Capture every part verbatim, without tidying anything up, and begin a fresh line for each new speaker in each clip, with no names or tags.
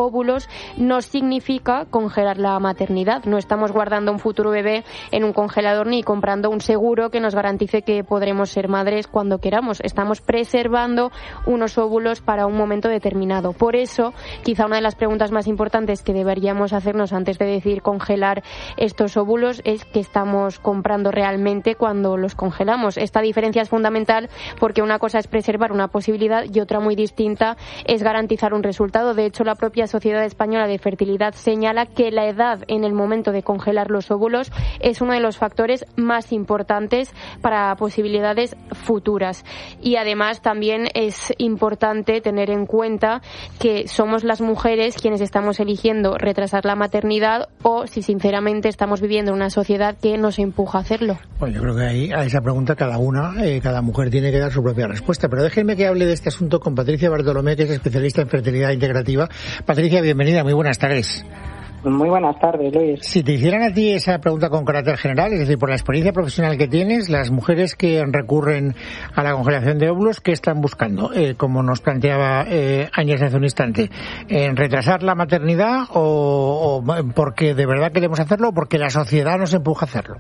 óvulos no significa congelar la maternidad. No estamos guardando un futuro bebé en un congelador ni comprando un seguro que nos garantice que podremos ser madres cuando queramos. Estamos preservando unos óvulos para un momento determinado. Por eso, quizá una de las preguntas más importantes que deberíamos hacernos antes de decir congelar estos óvulos es qué estamos comprando realmente cuando los congelamos. Esta diferencia es fundamental porque una cosa es preservar una posibilidad y otra muy distinta es garantizar un resultado. De hecho, la propia Sociedad Española de Fertilidad señala que la edad en el momento de congelar los óvulos es uno de los factores más importantes para posibilidades futuras. Y además también es importante tener en cuenta que somos las mujeres quienes estamos eligiendo retrasar la maternidad o si sinceramente estamos viviendo en una sociedad que nos empuja a hacerlo.
Bueno, yo creo que ahí a esa pregunta cada una, eh, cada mujer tiene que dar su propia respuesta. Pero déjenme que hable de este asunto con Patricia Bartolomé, que es especialista en fertilidad integrativa. Patricia, bienvenida, muy buenas tardes.
Muy buenas tardes, Luis.
Si te hicieran a ti esa pregunta con carácter general, es decir, por la experiencia profesional que tienes, las mujeres que recurren a la congelación de óvulos, ¿qué están buscando? Eh, como nos planteaba eh, Áñez hace un instante, ¿en retrasar la maternidad o, o porque de verdad queremos hacerlo o porque la sociedad nos empuja a hacerlo?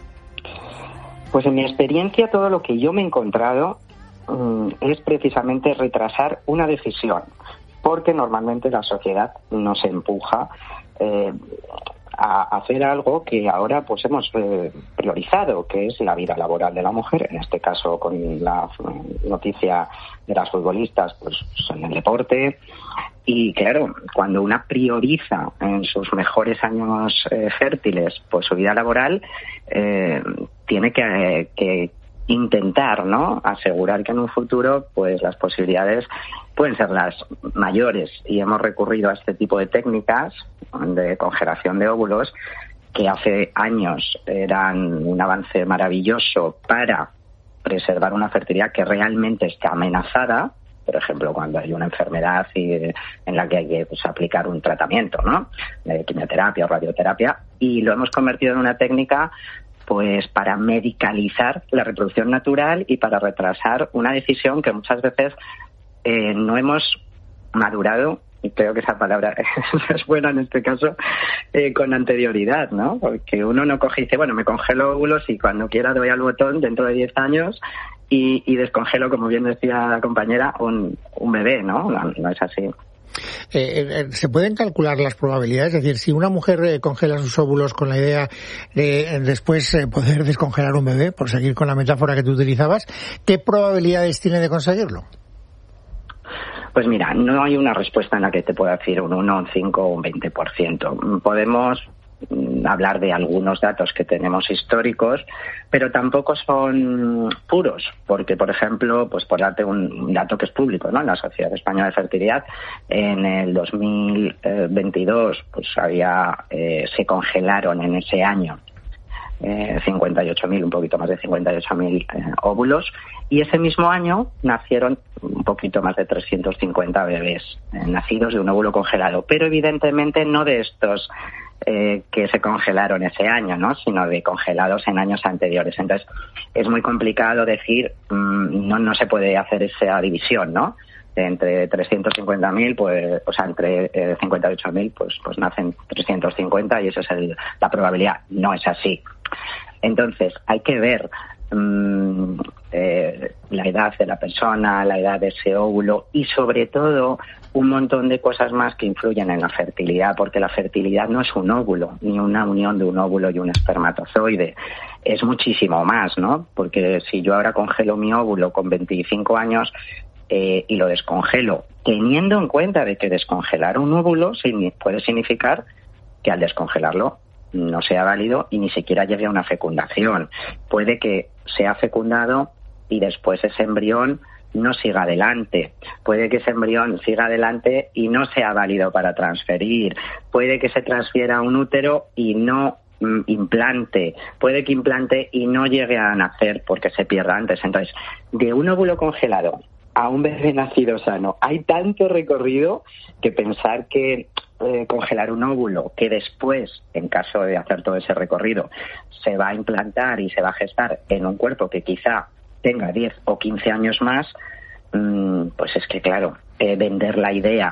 Pues en mi experiencia todo lo que yo me he encontrado um, es precisamente retrasar una decisión, porque normalmente la sociedad nos empuja Eh, a hacer algo que ahora pues hemos eh, priorizado, que es la vida laboral de la mujer, en este caso con la noticia de las futbolistas pues en el deporte. Y claro, cuando una prioriza en sus mejores años eh, fértiles pues su vida laboral, eh, tiene que, que intentar, ¿no?, asegurar que en un futuro pues las posibilidades pueden ser las mayores, y hemos recurrido a este tipo de técnicas de congelación de óvulos que hace años eran un avance maravilloso para preservar una fertilidad que realmente está amenazada, por ejemplo, cuando hay una enfermedad y, en la que hay que pues, aplicar un tratamiento, ¿no?, de quimioterapia o radioterapia, y lo hemos convertido en una técnica pues para medicalizar la reproducción natural y para retrasar una decisión que muchas veces eh, no hemos madurado, y creo que esa palabra es buena en este caso, eh, con anterioridad, ¿no? Porque uno no coge y dice, bueno, me congelo óvulos y cuando quiera doy al botón dentro de diez años y, y descongelo, como bien decía la compañera, un, un bebé, ¿no? No, no es así.
Eh, eh, ¿Se pueden calcular las probabilidades? Es decir, si una mujer eh, congela sus óvulos con la idea de eh, después eh, poder descongelar un bebé, por seguir con la metáfora que tú utilizabas, ¿qué probabilidades tiene de conseguirlo?
Pues mira, no hay una respuesta en la que te pueda decir un uno, un cinco o un veinte por ciento. Podemos hablar de algunos datos que tenemos históricos, pero tampoco son puros, porque, por ejemplo, pues por darte un dato que es público, ¿no?, en la Sociedad Española de Fertilidad, en el dos mil veintidós, pues había, eh, se congelaron en ese año eh, cincuenta y ocho mil, un poquito más de cincuenta y ocho mil eh, óvulos, y ese mismo año nacieron un poquito más de trescientos cincuenta bebés eh, nacidos de un óvulo congelado, pero evidentemente no de estos Eh, que se congelaron ese año, ¿no?, sino de congelados en años anteriores. Entonces, es muy complicado decir, mmm, no no se puede hacer esa división, ¿no? Entre trescientos cincuenta mil, pues, o sea, entre eh, cincuenta y ocho mil, pues, pues nacen trescientos cincuenta y esa es el, la probabilidad. No es así. Entonces, hay que ver mmm, eh, la edad de la persona, la edad de ese óvulo y, sobre todo, un montón de cosas más que influyen en la fertilidad, porque la fertilidad no es un óvulo, ni una unión de un óvulo y un espermatozoide. Es muchísimo más, ¿no? Porque si yo ahora congelo mi óvulo con veinticinco años eh, y lo descongelo, teniendo en cuenta de que descongelar un óvulo puede significar que al descongelarlo no sea válido y ni siquiera llegue a una fecundación. Puede que sea fecundado y después ese embrión no siga adelante. Puede que ese embrión siga adelante y no sea válido para transferir. Puede que se transfiera a un útero y no mm, implante. Puede que implante y no llegue a nacer porque se pierda antes. Entonces, de un óvulo congelado a un bebé nacido sano, hay tanto recorrido que pensar que eh, congelar un óvulo que después, en caso de hacer todo ese recorrido, se va a implantar y se va a gestar en un cuerpo que quizá tenga diez o quince años más, pues es que, claro, eh, vender la idea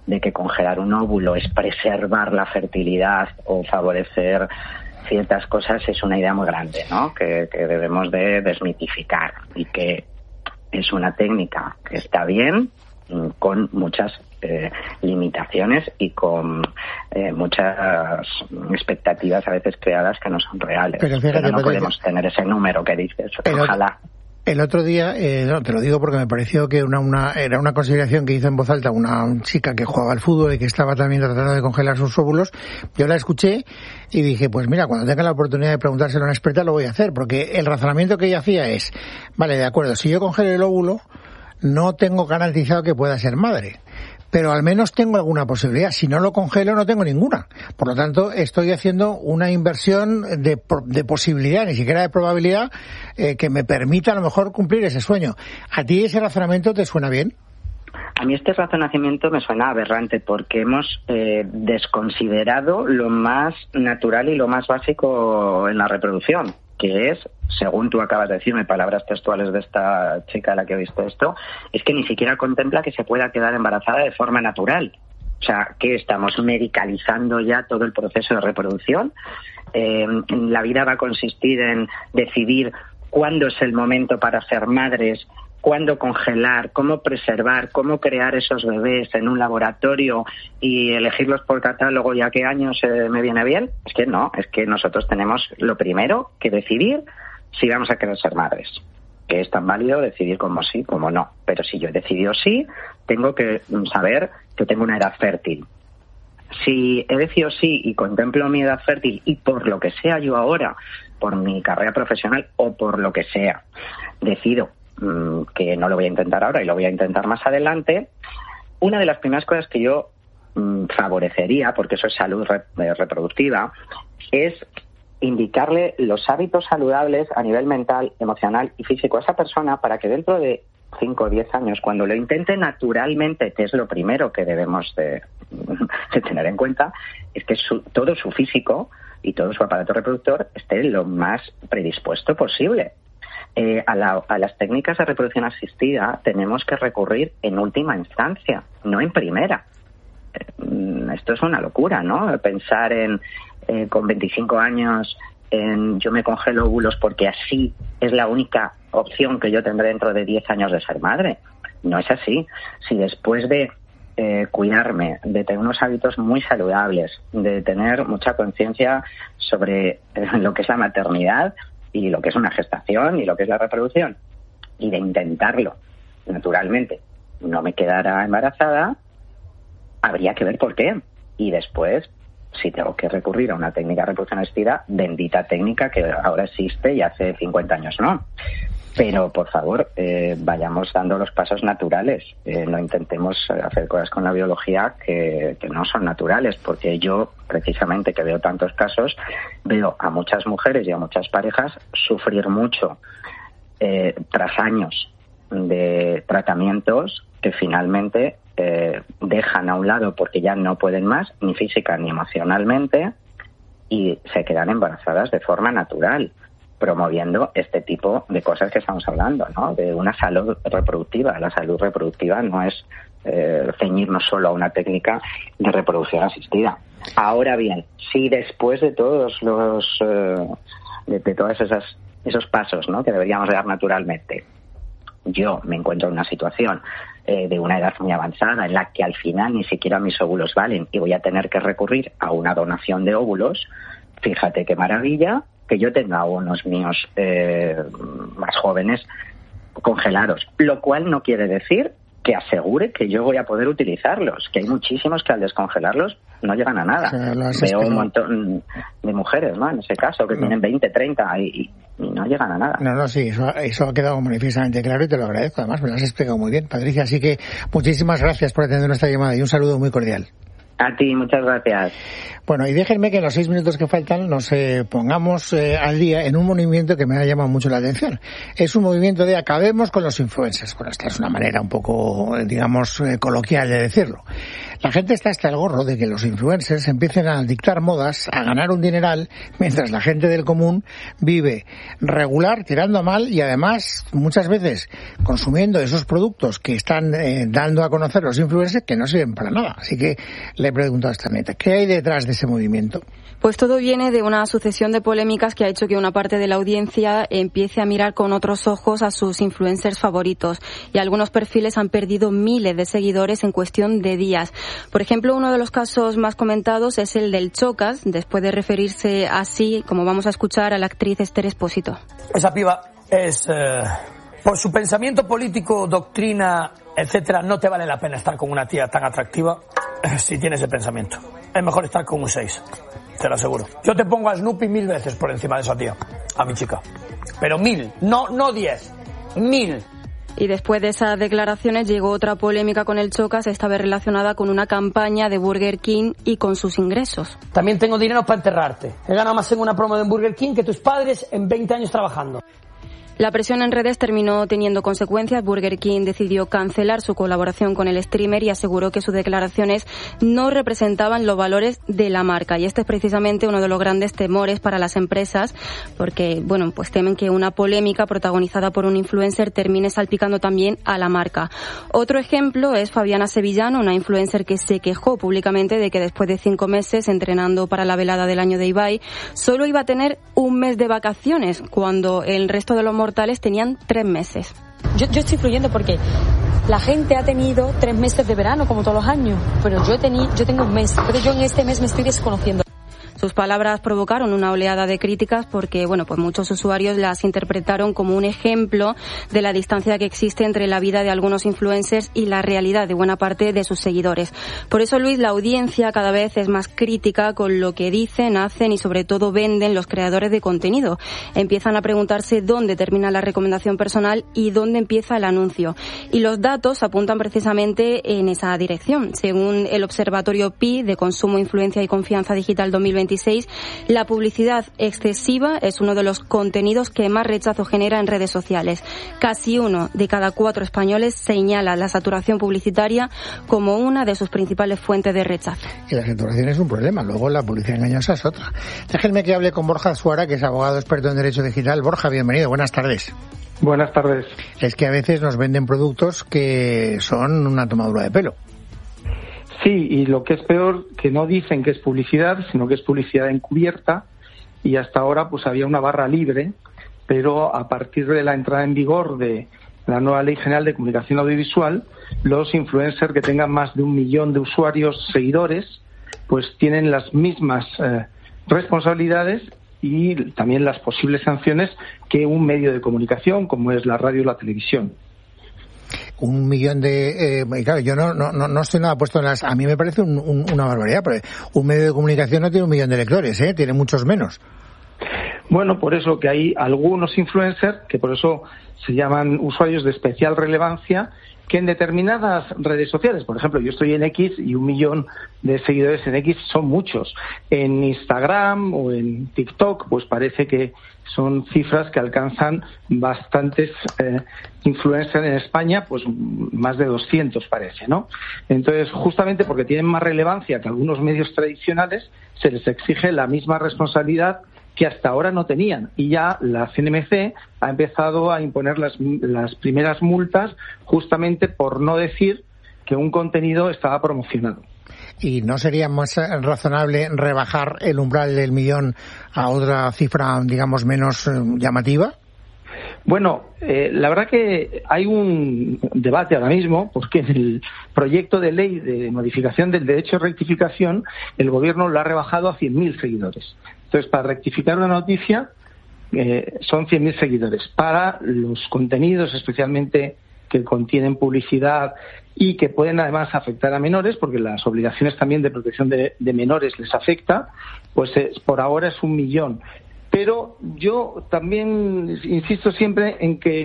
de que congelar un óvulo es preservar la fertilidad o favorecer ciertas cosas es una idea muy grande, ¿no? Que, que debemos de desmitificar, y que es una técnica que está bien, con muchas eh, limitaciones y con eh, muchas expectativas a veces creadas que no son reales.
Pero, fíjate,
Pero no
Patricia,
podemos tener ese número que dices.
El
Ojalá.
El otro día, eh, no, te lo digo porque me pareció que una, una, era una consideración que hizo en voz alta una chica que jugaba al fútbol y que estaba también tratando de congelar sus óvulos. Yo la escuché y dije, pues mira, cuando tenga la oportunidad de preguntárselo a una experta lo voy a hacer, porque el razonamiento que ella hacía es, vale, de acuerdo, si yo congelo el óvulo, no tengo garantizado que pueda ser madre, pero al menos tengo alguna posibilidad. Si no lo congelo, no tengo ninguna. Por lo tanto, estoy haciendo una inversión de, de posibilidad, ni siquiera de probabilidad, eh, que me permita a lo mejor cumplir ese sueño. ¿A ti ese razonamiento te suena bien?
A mí este razonamiento me suena aberrante, porque hemos eh, desconsiderado lo más natural y lo más básico en la reproducción, que es, según tú acabas de decirme, palabras textuales de esta chica a la que he visto esto, es que ni siquiera contempla que se pueda quedar embarazada de forma natural. O sea, que estamos medicalizando ya todo el proceso de reproducción. Eh, la vida va a consistir en decidir cuándo es el momento para ser madres, cuándo congelar, cómo preservar, cómo crear esos bebés en un laboratorio y elegirlos por catálogo y a qué años eh, me viene bien. Es que no, es que nosotros tenemos lo primero que decidir si vamos a querer ser madres, que es tan válido decidir como sí como no. Pero si yo he decidido sí, tengo que saber que tengo una edad fértil. Si he decidido sí y contemplo mi edad fértil y por lo que sea yo ahora, por mi carrera profesional o por lo que sea, decido que no lo voy a intentar ahora y lo voy a intentar más adelante, una de las primeras cosas que yo mmm, favorecería, porque eso es salud re- reproductiva, es indicarle los hábitos saludables a nivel mental, emocional y físico a esa persona, para que dentro de cinco o diez años, cuando lo intente naturalmente, que es lo primero que debemos de, de tener en cuenta, es que su, todo su físico y todo su aparato reproductor esté lo más predispuesto posible. Eh, a, la, a las técnicas de reproducción asistida tenemos que recurrir en última instancia, no en primera. Eh, esto es una locura, ¿no? Pensar en eh, con veinticinco años en yo me congelo óvulos porque así es la única opción que yo tendré dentro de diez años de ser madre. No es así. Si después de eh, cuidarme, de tener unos hábitos muy saludables, de tener mucha conciencia sobre eh, lo que es la maternidad y lo que es una gestación y lo que es la reproducción, y de intentarlo naturalmente, no me quedara embarazada, habría que ver por qué. Y después, si tengo que recurrir a una técnica de reproducción asistida, bendita técnica que ahora existe y hace cincuenta años no. Pero, por favor, eh, vayamos dando los pasos naturales. Eh, no intentemos hacer cosas con la biología que, que no son naturales, porque yo, precisamente, que veo tantos casos, veo a muchas mujeres y a muchas parejas sufrir mucho eh, tras años de tratamientos que finalmente eh, dejan a un lado porque ya no pueden más, ni física ni emocionalmente, y se quedan embarazadas de forma natural, promoviendo este tipo de cosas que estamos hablando, ¿no? De una salud reproductiva. La salud reproductiva no es eh, ceñirnos solo a una técnica de reproducción asistida. Ahora bien, si después de todos los eh, de, de todas esas esos pasos, ¿no?, que deberíamos dar naturalmente, yo me encuentro en una situación eh, de una edad muy avanzada en la que al final ni siquiera mis óvulos valen y voy a tener que recurrir a una donación de óvulos, fíjate qué maravilla que yo tenga unos míos eh, más jóvenes congelados, lo cual no quiere decir que asegure que yo voy a poder utilizarlos, que hay muchísimos que al descongelarlos no llegan a nada. O sea, veo un montón de mujeres, ¿no?, en ese caso, que no. tienen veinte, treinta y, y no llegan a nada.
No, no, sí, eso, eso ha quedado manifiestamente claro y te lo agradezco. Además, me lo has explicado muy bien, Patricia. Así que muchísimas gracias por atender nuestra llamada y un saludo muy cordial.
A ti, muchas gracias.
Bueno, y déjenme que en los seis minutos que faltan nos eh, pongamos eh, al día en un movimiento que me ha llamado mucho la atención. Es un movimiento de acabemos con los influencers. Bueno, esta es una manera un poco, digamos, eh, coloquial de decirlo. La gente está hasta el gorro de que los influencers empiecen a dictar modas, a ganar un dineral, mientras la gente del común vive regular, tirando a mal y además muchas veces consumiendo esos productos que están eh, dando a conocer los influencers que no sirven para nada. Así que le he preguntado a esta neta, ¿qué hay detrás de ese movimiento?
Pues todo viene de una sucesión de polémicas que ha hecho que una parte de la audiencia empiece a mirar con otros ojos a sus influencers favoritos y algunos perfiles han perdido miles de seguidores en cuestión de días. Por ejemplo, uno de los casos más comentados es el del Chocas, después de referirse así, como vamos a escuchar, a la actriz Esther Expósito.
Esa piba es, eh, por su pensamiento político, doctrina, etcétera, no te vale la pena estar con una tía tan atractiva eh, si tienes ese pensamiento. Es mejor estar con un seis. Te lo aseguro. Yo te pongo a Snoopy mil veces por encima de esa tía, a mi chica. Pero mil, no, no diez, mil.
Y después de esas declaraciones llegó otra polémica con el Chocas, esta vez relacionada con una campaña de Burger King y con sus ingresos.
También tengo dinero para enterrarte. He ganado más en una promo de Burger King que tus padres en veinte años trabajando.
La presión en redes terminó teniendo consecuencias. Burger King decidió cancelar su colaboración con el streamer y aseguró que sus declaraciones no representaban los valores de la marca. Y este es precisamente uno de los grandes temores para las empresas, porque, bueno, pues temen que una polémica protagonizada por un influencer termine salpicando también a la marca. Otro ejemplo es Fabiana Sevillano, una influencer que se quejó públicamente de que después de cinco meses entrenando para la velada del año de Ibai, solo iba a tener un mes de vacaciones, cuando el resto de los mortales tenían tres meses.
Yo, yo estoy fluyendo porque la gente ha tenido tres meses de verano, como todos los años, pero yo, tení, yo tengo un mes, pero yo en este mes me estoy desconociendo.
Sus palabras provocaron una oleada de críticas porque, bueno, pues muchos usuarios las interpretaron como un ejemplo de la distancia que existe entre la vida de algunos influencers y la realidad de buena parte de sus seguidores. Por eso, Luis, la audiencia cada vez es más crítica con lo que dicen, hacen y sobre todo venden los creadores de contenido. Empiezan a preguntarse dónde termina la recomendación personal y dónde empieza el anuncio. Y los datos apuntan precisamente en esa dirección. Según el Observatorio P I de Consumo, Influencia y Confianza Digital dos mil veintiséis, la publicidad excesiva es uno de los contenidos que más rechazo genera en redes sociales. Casi uno de cada cuatro españoles señala la saturación publicitaria como una de sus principales fuentes de rechazo.
Y la saturación es un problema, luego la publicidad engañosa es otra. Déjenme que hable con Borja Suara, que es abogado experto en Derecho Digital. Borja, bienvenido, buenas tardes.
Buenas tardes.
Es que a veces nos venden productos que son una tomadura de pelo.
Sí, y lo que es peor, que no dicen que es publicidad, sino que es publicidad encubierta, y hasta ahora pues había una barra libre, pero a partir de la entrada en vigor de la nueva Ley General de Comunicación Audiovisual, los influencers que tengan más de un millón de usuarios seguidores, pues tienen las mismas eh, responsabilidades y también las posibles sanciones que un medio de comunicación, como es la radio o la televisión.
Un millón de... Eh, claro, yo no, no, no estoy nada puesto en las... A mí me parece un, un, una barbaridad, pero un medio de comunicación no tiene un millón de lectores, ¿eh? Tiene muchos menos.
Bueno, por eso que hay algunos influencers, que por eso se llaman usuarios de especial relevancia, que en determinadas redes sociales, por ejemplo, yo estoy en X y un millón de seguidores en X son muchos. En Instagram o en TikTok, pues parece que son cifras que alcanzan bastantes eh, influencers en España, pues más de doscientos parece, ¿no? Entonces, justamente porque tienen más relevancia que algunos medios tradicionales, se les exige la misma responsabilidad que hasta ahora no tenían. Y ya la C N M C ha empezado a imponer las, las primeras multas justamente por no decir que un contenido estaba promocionado.
¿Y no sería más razonable rebajar el umbral del millón a otra cifra, digamos, menos llamativa?
Bueno, eh, la verdad que hay un debate ahora mismo, porque en el proyecto de ley de modificación del derecho de rectificación, el Gobierno lo ha rebajado a cien mil seguidores. Entonces, para rectificar una noticia, eh, son cien mil seguidores. Para los contenidos, especialmente que contienen publicidad y que pueden además afectar a menores, porque las obligaciones también de protección de, de menores les afecta, pues es, por ahora es un millón. Pero yo también insisto siempre en que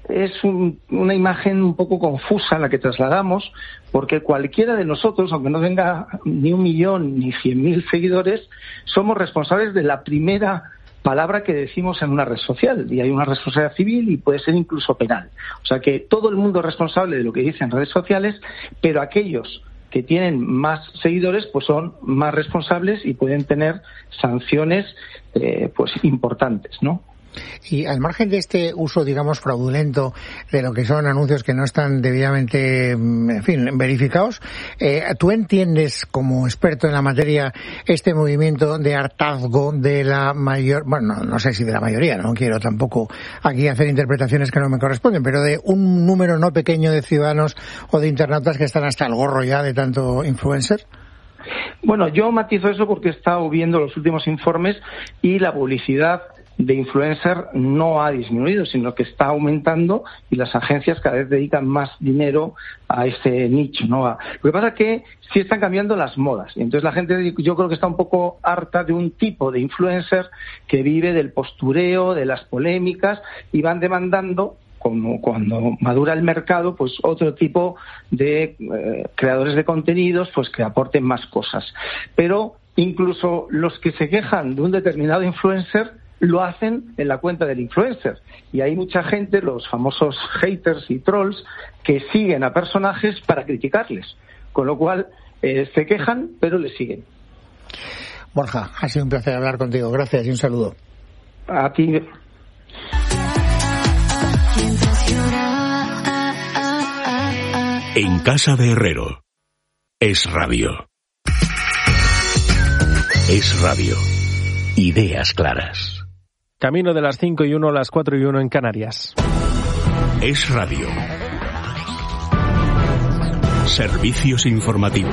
es un, una imagen un poco confusa la que trasladamos, porque cualquiera de nosotros, aunque no tenga ni un millón ni cien mil seguidores, somos responsables de la primera palabra que decimos en una red social, y hay una responsabilidad civil y puede ser incluso penal. O sea que todo el mundo es responsable de lo que dice en redes sociales, pero aquellos que tienen más seguidores pues son más responsables y pueden tener sanciones eh, pues importantes, ¿no?
Y al margen de este uso, digamos, fraudulento de lo que son anuncios que no están debidamente, en fin, verificados, eh, ¿tú entiendes, como experto en la materia, este movimiento de hartazgo de la mayor, bueno, no, no sé si de la mayoría, no quiero tampoco aquí hacer interpretaciones que no me corresponden, pero de un número no pequeño de ciudadanos o de internautas que están hasta el gorro ya de tanto influencer?
Bueno, yo matizo eso porque he estado viendo los últimos informes y la publicidad de influencer no ha disminuido, sino que está aumentando y las agencias cada vez dedican más dinero a ese nicho, ¿no? A... Lo que pasa es que sí están cambiando las modas y entonces la gente, yo creo que está un poco harta de un tipo de influencer que vive del postureo, de las polémicas y van demandando, como cuando madura el mercado, pues otro tipo de eh, creadores de contenidos pues que aporten más cosas. Pero incluso los que se quejan de un determinado influencer lo hacen en la cuenta del influencer. Y hay mucha gente, los famosos haters y trolls, que siguen a personajes para criticarles. Con lo cual, eh, se quejan, pero le siguen.
Borja, ha sido un placer hablar contigo. Gracias y un saludo.
A ti.
En casa de Herrero. Es radio. Es radio. Ideas claras.
Camino de las cinco y uno, las cuatro y uno en Canarias.
Es radio. Servicios informativos.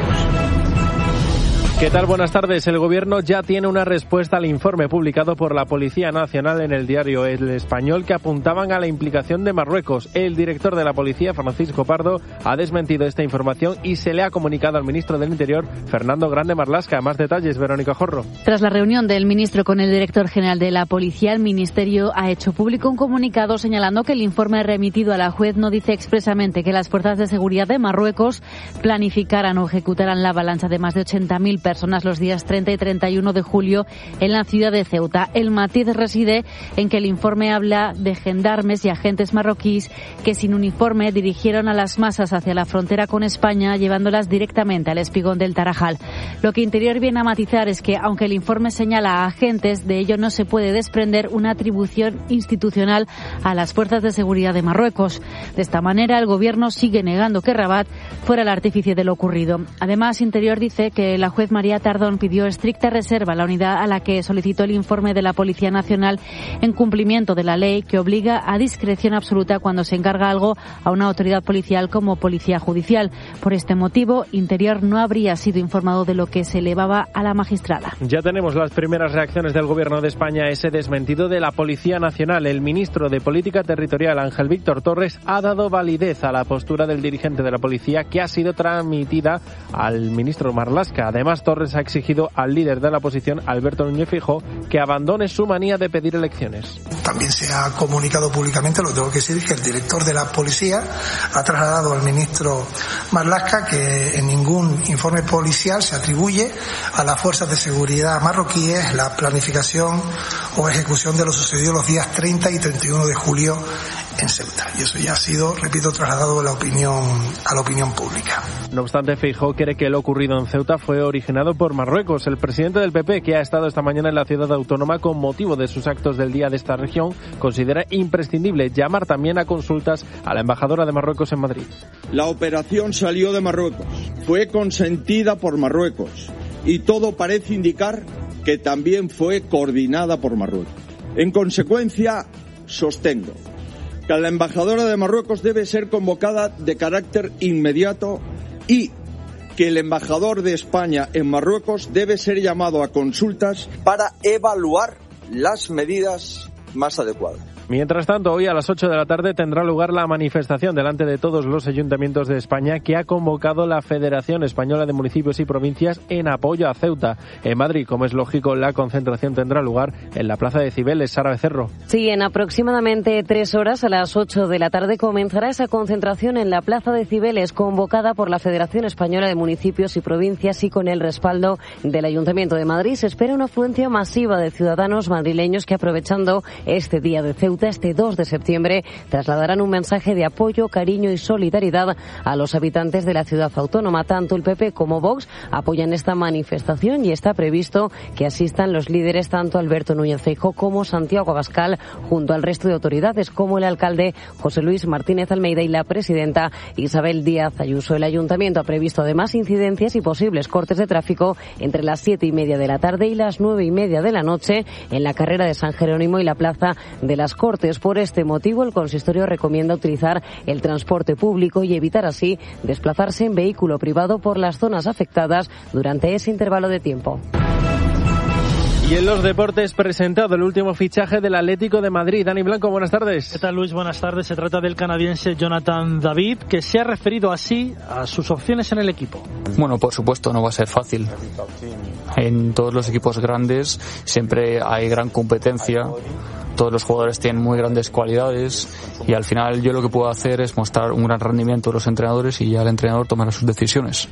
¿Qué tal? Buenas tardes. El Gobierno ya tiene una respuesta al informe publicado por la Policía Nacional en el diario El Español que apuntaban a la implicación de Marruecos. El director de la Policía, Francisco Pardo, ha desmentido esta información y se le ha comunicado al ministro del Interior, Fernando Grande Marlaska. Más detalles, Verónica Jorro.
Tras la reunión del ministro con el director general de la Policía, el Ministerio ha hecho público un comunicado señalando que el informe remitido a la juez no dice expresamente que las fuerzas de seguridad de Marruecos planificaran o ejecutaran la avalancha de más de ochenta mil personas los días treinta y treinta y uno de julio en la ciudad de Ceuta. El matiz reside en que el informe habla de gendarmes y agentes marroquíes que sin uniforme dirigieron a las masas hacia la frontera con España, llevándolas directamente al espigón del Tarajal. Lo que Interior viene a matizar es que, aunque el informe señala a agentes, de ello no se puede desprender una atribución institucional a las fuerzas de seguridad de Marruecos. De esta manera, el Gobierno sigue negando que Rabat fuera el artífice de lo ocurrido. Además, Interior dice que la juez María Tardón pidió estricta reserva a la unidad a la que solicitó el informe de la Policía Nacional en cumplimiento de la ley que obliga a discreción absoluta cuando se encarga algo a una autoridad policial como Policía Judicial. Por este motivo, Interior no habría sido informado de lo que se elevaba a la magistrada.
Ya tenemos las primeras reacciones del Gobierno de España a ese desmentido de la Policía Nacional. El ministro de Política Territorial, Ángel Víctor Torres, ha dado validez a la postura del dirigente de la Policía que ha sido transmitida al ministro Marlaska. Además, Torres ha exigido al líder de la oposición, Alberto Núñez Feijóo, que abandone su manía de pedir elecciones.
También se ha comunicado públicamente, lo tengo que decir, que el director de la policía ha trasladado al ministro Marlaska que en ningún informe policial se atribuye a las fuerzas de seguridad marroquíes la planificación o ejecución de lo sucedido los días treinta y treinta y uno de julio en Ceuta. Y eso ya ha sido, repito, trasladado a la opinión, a la opinión pública.
No obstante, Feijóo cree que lo ocurrido en Ceuta fue originado por Marruecos. El presidente del P P, que ha estado esta mañana en la ciudad autónoma con motivo de sus actos del día de esta región, considera imprescindible llamar también a consultas a la embajadora de Marruecos en Madrid.
La operación salió de Marruecos, fue consentida por Marruecos y todo parece indicar que también fue coordinada por Marruecos. En consecuencia, sostengo que la embajadora de Marruecos debe ser convocada de carácter inmediato y que el embajador de España en Marruecos debe ser llamado a consultas para evaluar las medidas más adecuadas.
Mientras tanto, hoy a las ocho de la tarde tendrá lugar la manifestación delante de todos los ayuntamientos de España que ha convocado la Federación Española de Municipios y Provincias en apoyo a Ceuta. En Madrid, como es lógico, la concentración tendrá lugar en la Plaza de Cibeles. Sara Becerro.
Sí, en aproximadamente tres horas, a las ocho de la tarde, comenzará esa concentración en la Plaza de Cibeles, convocada por la Federación Española de Municipios y Provincias y con el respaldo del Ayuntamiento de Madrid. Se espera una afluencia masiva de ciudadanos madrileños que, aprovechando este día de Ceuta, este dos de septiembre, trasladarán un mensaje de apoyo, cariño y solidaridad a los habitantes de la ciudad autónoma. Tanto el P P como Vox apoyan esta manifestación y está previsto que asistan los líderes tanto Alberto Núñez Feijóo como Santiago Abascal, junto al resto de autoridades como el alcalde José Luis Martínez Almeida y la presidenta Isabel Díaz Ayuso. El ayuntamiento ha previsto además incidencias y posibles cortes de tráfico entre las siete y media de la tarde y las nueve y media de la noche en la carrera de San Jerónimo y la plaza de las Cortes. Por este motivo, el consistorio recomienda utilizar el transporte público y evitar así desplazarse en vehículo privado por las zonas afectadas durante ese intervalo de tiempo.
Y en los deportes, presentado el último fichaje del Atlético de Madrid. Dani Blanco, buenas tardes.
¿Qué tal, Luis? Buenas tardes. Se trata del canadiense Jonathan David, que se ha referido así a sus opciones en el equipo.
Bueno, por supuesto, no va a ser fácil. En todos los equipos grandes siempre hay gran competencia. Todos los jugadores tienen muy grandes cualidades y al final yo lo que puedo hacer es mostrar un gran rendimiento de los entrenadores y ya el entrenador tomará sus decisiones.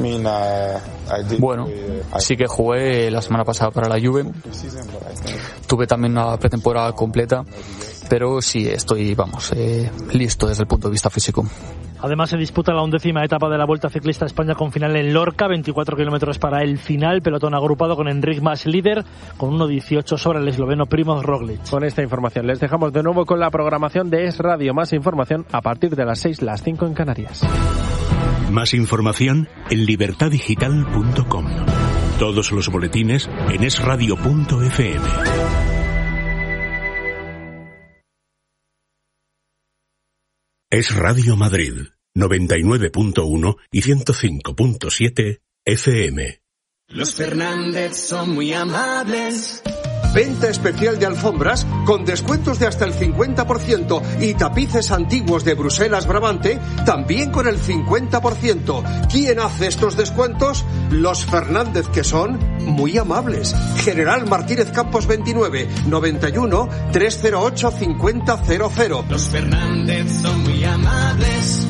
Bueno, sí que jugué la semana pasada para la Juve, tuve también una pretemporada completa, pero sí estoy, vamos, eh, listo desde el punto de vista físico.
Además se disputa la undécima etapa de la Vuelta Ciclista a España con final en Lorca, veinticuatro kilómetros para el final, pelotón agrupado con Enric Mas líder, con uno dieciocho sobre el esloveno Primoz Roglic.
Con esta información les dejamos de nuevo con la programación de Es Radio. Más información a partir de las seis, las cinco en Canarias.
Más información en libertad digital punto com. Todos los boletines en es radio punto efe eme. Es Radio Madrid, noventa y nueve punto uno y ciento cinco punto siete efe eme.
Los Fernández son muy amables.
Venta especial de alfombras con descuentos de hasta el cincuenta por ciento y tapices antiguos de Bruselas Brabante también con el cincuenta por ciento. ¿Quién hace estos descuentos? Los Fernández, que son muy amables. General Martínez Campos veintinueve, noventa y uno, trescientos ocho, cincuenta cero cero.
Los Fernández son muy amables.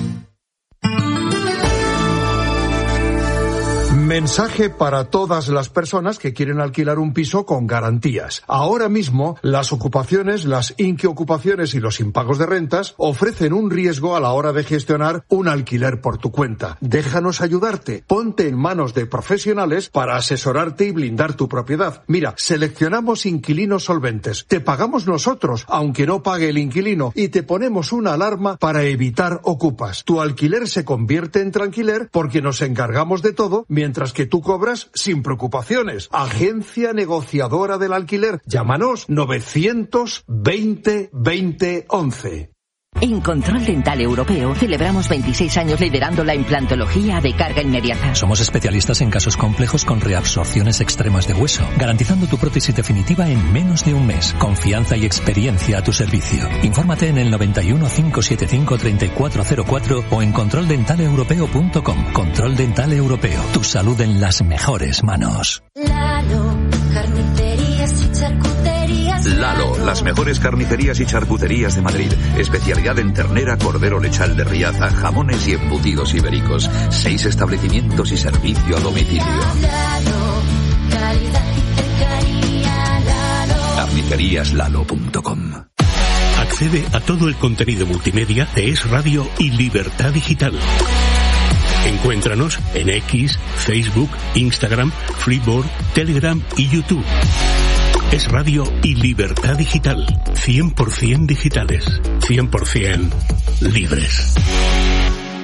Mensaje para todas las personas que quieren alquilar un piso con garantías. Ahora mismo, las ocupaciones, las inquiocupaciones y los impagos de rentas ofrecen un riesgo a la hora de gestionar un alquiler por tu cuenta. Déjanos ayudarte. Ponte en manos de profesionales para asesorarte y blindar tu propiedad. Mira, seleccionamos inquilinos solventes. Te pagamos nosotros, aunque no pague el inquilino, y te ponemos una alarma para evitar ocupas. Tu alquiler se convierte en tranquiler porque nos encargamos de todo mientras que tú cobras sin preocupaciones. Agencia negociadora del alquiler. Llámanos novecientos veinte veinte once.
En Control Dental Europeo celebramos veintiséis años liderando la implantología de carga inmediata.
Somos especialistas en casos complejos con reabsorciones extremas de hueso, garantizando tu prótesis definitiva en menos de un mes. Confianza y experiencia a tu servicio. Infórmate en el noventa y uno, cinco setenta y cinco, treinta y cuatro cero cuatro o en control dental europeo punto com. Control Dental Europeo. Tu salud en las mejores manos.
Lalo, carnicerías y charcuterías.
Lalo, las mejores carnicerías y charcuterías de Madrid. Especialidad en ternera, cordero lechal de Riaza, jamones y embutidos ibéricos. Seis establecimientos y servicio a domicilio.
Lalo, calidad y cercanía. Lalo.
carnicerías lalo punto com.
Accede a todo el contenido multimedia de Es Radio y Libertad Digital. Encuéntranos en X, Facebook, Instagram, Flipboard, Telegram y YouTube. Es Radio y Libertad Digital. cien por ciento digitales. cien por ciento libres.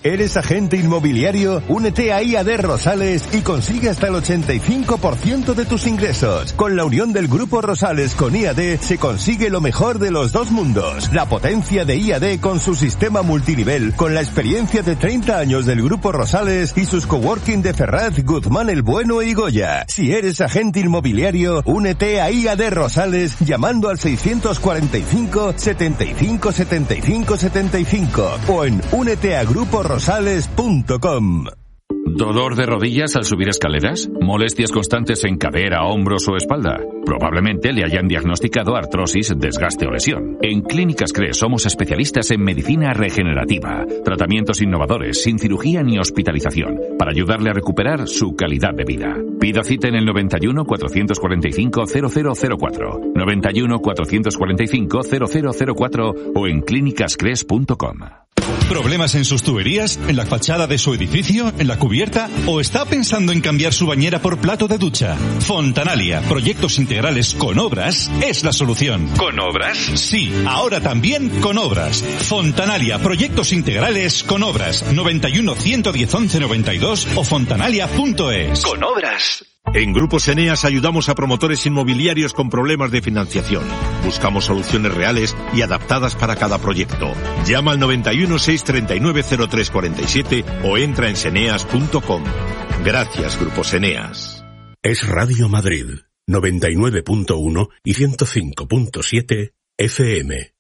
¿Eres agente inmobiliario? Únete a I A D Rosales y consigue hasta el ochenta y cinco por ciento de tus ingresos. Con la unión del Grupo Rosales con I A D se consigue lo mejor de los dos mundos. La potencia de I A D con su sistema multinivel, con la experiencia de treinta años del Grupo Rosales y sus coworking de Ferraz, Guzmán el Bueno y Goya. Si eres agente inmobiliario, únete a I A D Rosales llamando al seiscientos cuarenta y cinco, setenta y cinco, setenta y cinco, setenta y cinco o en únete a grupo rosales punto com.
¿Dolor de rodillas al subir escaleras? ¿Molestias constantes en cadera, hombros o espalda? Probablemente le hayan diagnosticado artrosis, desgaste o lesión. En Clínicas Cres somos especialistas en medicina regenerativa, tratamientos innovadores, sin cirugía ni hospitalización, para ayudarle a recuperar su calidad de vida. Pida cita en el noventa y uno, cuatrocientos cuarenta y cinco, cero cero cero cuatro, noventa y uno, cuatrocientos cuarenta y cinco, cero cero cero cuatro o en clínicas cres punto com.
¿Problemas en sus tuberías? ¿En la fachada de su edificio? ¿En la cubierta? ¿O está pensando en cambiar su bañera por plato de ducha? Fontanalia, proyectos integrales con obras, es la solución. ¿Con obras? Sí, ahora también con obras. Fontanalia, proyectos integrales con obras. noventa y uno, ciento diez, once noventa y dos o fontanalia punto es.
Con obras. En Grupos Eneas ayudamos a promotores inmobiliarios con problemas de financiación. Buscamos soluciones reales y adaptadas para cada proyecto. Llama al noventa y uno, seiscientos treinta y nueve, cero tres cuarenta y siete o entra en seneas punto com. Gracias, Grupos Eneas.
Es Radio Madrid, noventa y nueve punto uno y ciento cinco punto siete F M.